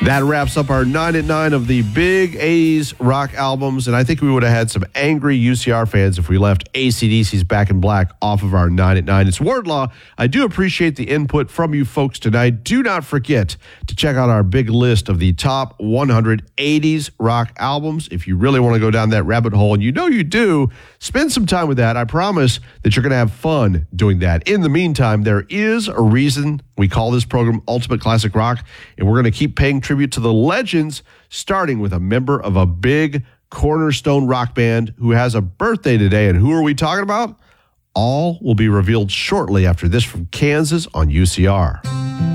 That wraps up our 9 at 9 of the big 80s rock albums, and I think we would have had some angry UCR fans if we left AC/DC's Back in Black off of our 9 at 9. It's Wardlaw. I do appreciate the input from you folks tonight. Do not forget to check out our big list of the top 100 80s rock albums. If you really want to go down that rabbit hole, and you know you do, spend some time with that. I promise that you're going to have fun doing that. In the meantime, there is a reason we call this program Ultimate Classic Rock, and we're going to keep paying tribute to the legends, starting with a member of a big cornerstone rock band who has a birthday today. And who are we talking about? All will be revealed shortly after this from Kansas on UCR.